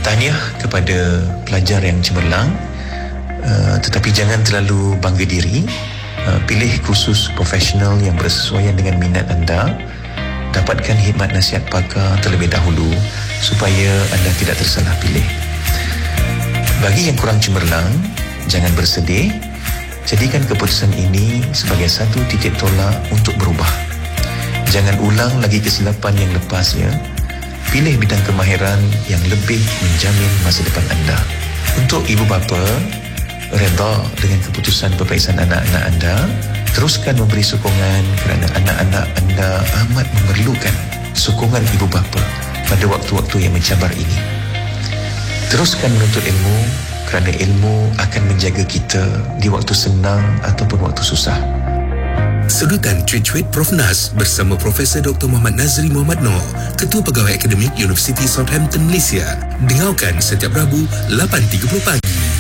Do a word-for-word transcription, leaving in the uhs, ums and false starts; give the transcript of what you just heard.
Tahniah kepada pelajar yang cemerlang, uh, tetapi jangan terlalu bangga diri. Uh, pilih kursus profesional yang bersesuaian dengan minat anda. Dapatkan khidmat nasihat pakar terlebih dahulu supaya anda tidak tersalah pilih. Bagi yang kurang cemerlang, jangan bersedih. Jadikan keputusan ini sebagai satu titik tolak untuk berubah. Jangan ulang lagi kesilapan yang lepas ya. Pilih bidang kemahiran yang lebih menjamin masa depan anda. Untuk ibu bapa, redha dengan keputusan peperiksaan anak-anak anda. Teruskan memberi sokongan kerana anak-anak anda amat memerlukan sokongan ibu bapa pada waktu-waktu yang mencabar ini. Teruskan menuntut ilmu kerana ilmu akan menjaga kita di waktu senang ataupun waktu susah. Sedutan Cuit-Cuit Prof Nas bersama Profesor Doktor Muhammad Nazri Muhammad Noor, Ketua Pegawai Akademik Universiti Southampton, Malaysia. Dengarkan setiap Rabu lapan tiga puluh pagi.